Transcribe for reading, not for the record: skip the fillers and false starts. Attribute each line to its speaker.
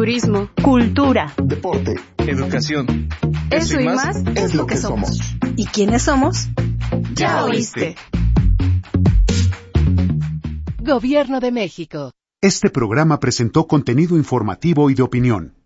Speaker 1: turismo,
Speaker 2: cultura,
Speaker 3: deporte,
Speaker 4: educación.
Speaker 1: Eso y más
Speaker 3: es lo que somos.
Speaker 2: ¿Y quiénes somos?
Speaker 1: Ya oíste.
Speaker 5: Gobierno de México.
Speaker 6: Este programa presentó contenido informativo y de opinión.